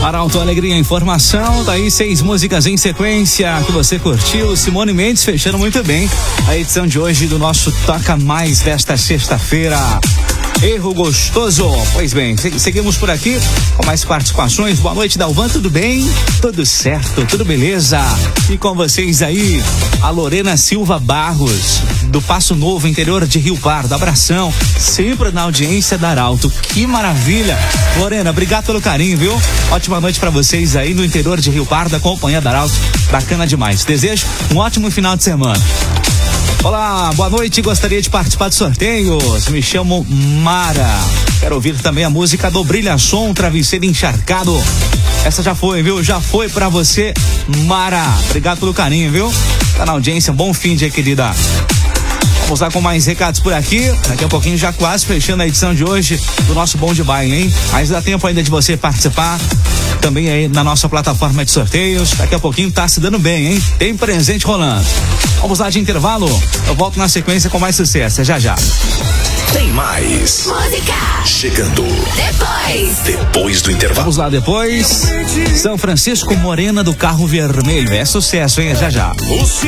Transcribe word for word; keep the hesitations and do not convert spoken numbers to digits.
Arauto Alegria Informação, daí seis músicas em sequência que você curtiu. Simone Mendes fechando muito bem a edição de hoje do nosso Toca Mais desta sexta-feira. Erro gostoso. Pois bem, seguimos por aqui com mais participações. Boa noite, Dalvan, tudo bem? Tudo certo, tudo beleza? E com vocês aí, a Lorena Silva Barros, do Passo Novo, interior de Rio Pardo. Abração, sempre na audiência da Arauto. Que maravilha! Lorena, obrigado pelo carinho, viu? Ótima noite pra vocês aí no interior de Rio Pardo, acompanhando a Arauto. Bacana demais. Desejo um ótimo final de semana. Olá, boa noite, gostaria de participar dos sorteios. Me chamo Mara. Quero ouvir também a música do Brilha Som, Travesseiro Encharcado. Essa já foi, viu? Já foi pra você, Mara. Obrigado pelo carinho, viu? Tá na audiência, bom fim de querida. Vamos lá com mais recados por aqui. Daqui a pouquinho já quase fechando a edição de hoje do nosso Bom de Baile, hein? Mas dá tempo ainda de você participar também aí na nossa plataforma de sorteios. Daqui a pouquinho tá se dando bem, hein? Tem presente rolando. Vamos lá de intervalo. Eu volto na sequência com mais sucesso. Já já. Tem mais música chegando depois depois do intervalo. Vamos lá depois. São Francisco Morena do Carro Vermelho. É sucesso, hein? Já já.